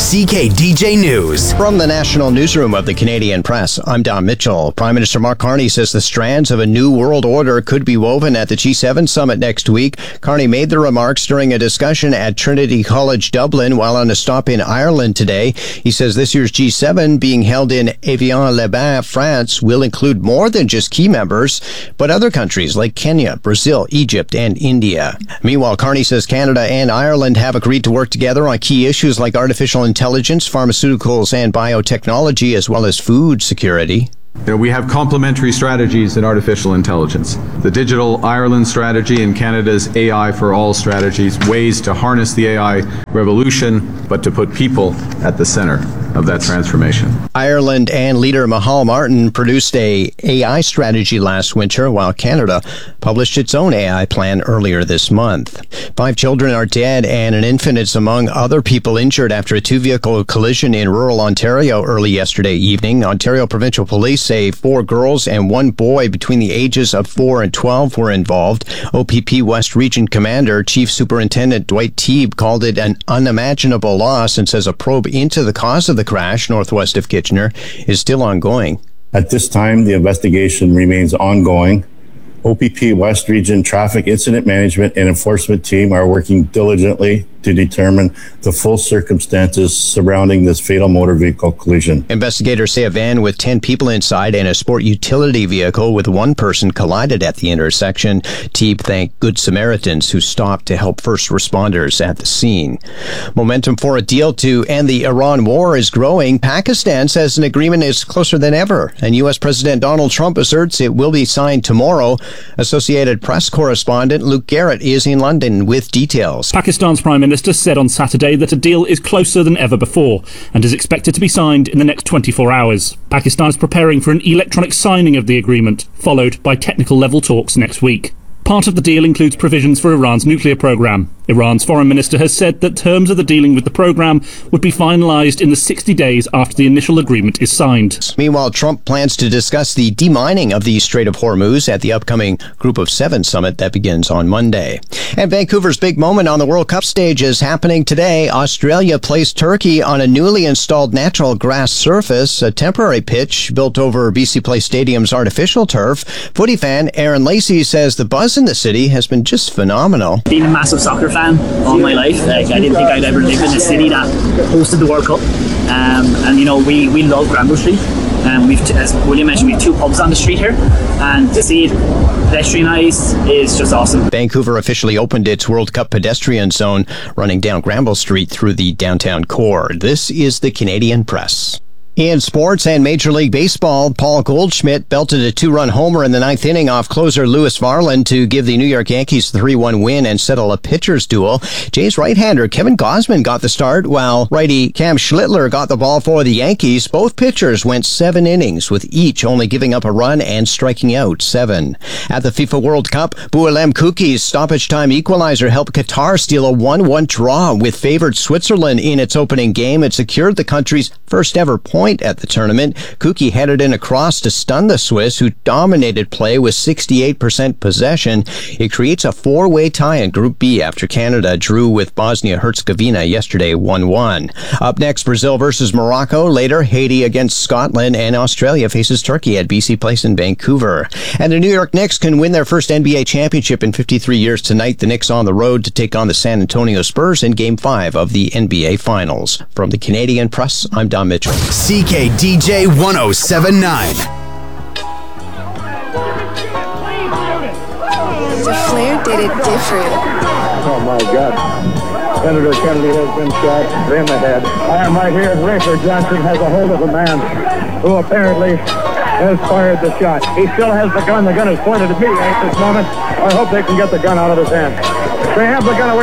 CKDJ News. From the National Newsroom of the Canadian Press, I'm Don Mitchell. Prime Minister Mark Carney says the strands of a new world order could be woven at the G7 summit next week. Carney made the remarks during a discussion at Trinity College Dublin while on a stop in Ireland today. He says this year's G7, being held in Evian-les-Bains, France, will include more than just key members, but other countries like Kenya, Brazil, Egypt, and India. Meanwhile, Carney says Canada and Ireland have agreed to work together on key issues like artificial intelligence, pharmaceuticals, and biotechnology, as well as food security. We have complementary strategies in artificial intelligence. The Digital Ireland strategy and Canada's AI for All strategies, ways to harness the AI revolution, but to put people at the center of that transformation. Ireland and leader Micheál Martin produced a AI strategy last winter, while Canada published its own AI plan earlier this month. 5 children are dead and an infant is among other people injured after a 2-vehicle collision in rural Ontario early yesterday evening. Ontario Provincial Police say 4 girls and 1 boy between the ages of 4 and 12 were involved. OPP West Region Commander Chief Superintendent Dwight Teague called it an unimaginable loss and says a probe into the cause of the crash northwest of Kitchener is still ongoing. At this time, the investigation remains ongoing. OPP West Region Traffic Incident Management and Enforcement Team are working diligently to determine the full circumstances surrounding this fatal motor vehicle collision. Investigators say a van with 10 people inside and a sport utility vehicle with 1 person collided at the intersection. Teague thanked Good Samaritans who stopped to help first responders at the scene. Momentum for a deal to end the Iran war is growing. Pakistan says an agreement is closer than ever, and U.S. President Donald Trump asserts it will be signed tomorrow. Associated Press correspondent Luke Garrett is in London with details. Pakistan's Prime Minister said on Saturday that a deal is closer than ever before and is expected to be signed in the next 24 hours. Pakistan is preparing for an electronic signing of the agreement, followed by technical level talks next week. Part of the deal includes provisions for Iran's nuclear program. Iran's foreign minister has said that terms of the dealing with the program would be finalized in the 60 days after the initial agreement is signed. Meanwhile, Trump plans to discuss the demining of the Strait of Hormuz at the upcoming Group of 7 summit that begins on Monday. And Vancouver's big moment on the World Cup stage is happening today. Australia plays Turkey on a newly installed natural grass surface, a temporary pitch built over BC Place Stadium's artificial turf. Footy fan Aaron Lacey says the buzz in the city has been just phenomenal. Being a massive soccer fan all my life, I didn't think I'd ever live in a city that hosted the World Cup. And you know, we love Granville Street. As William mentioned, we have 2 pubs on the street here, and to see it pedestrianised is just awesome. Vancouver officially opened its World Cup pedestrian zone running down Granville Street through the downtown core. This is the Canadian Press. In sports and Major League Baseball, Paul Goldschmidt belted a 2-run homer in the 9th inning off closer Lewis Varland to give the New York Yankees the 3-1 win and settle a pitcher's duel. Jays right-hander Kevin Gausman got the start, while righty Cam Schlittler got the ball for the Yankees. Both pitchers went 7 innings, with each only giving up a run and striking out 7. At the FIFA World Cup, Boualem Kouki's stoppage-time equalizer helped Qatar steal a 1-1 draw with favored Switzerland in its opening game and secured the country's first-ever point at the tournament. Kouki headed in a cross to stun the Swiss, who dominated play with 68% possession. It creates a 4-way tie in Group B after Canada drew with Bosnia-Herzegovina yesterday 1-1. Up next, Brazil versus Morocco. Later, Haiti against Scotland, and Australia faces Turkey at BC Place in Vancouver. And the New York Knicks can win their first NBA championship in 53 years tonight. The Knicks on the road to take on the San Antonio Spurs in Game 5 of the NBA Finals. From the Canadian Press, I'm Don Mitchell. CKDJ 1079. The Flair did it different. Oh my God. Senator Kennedy has been shot in the head. I am right here. Rayford Johnson has a hold of a man who apparently has fired the shot. He still has the gun. The gun is pointed at me at this moment. I hope they can get the gun out of his hand. They have the gun away.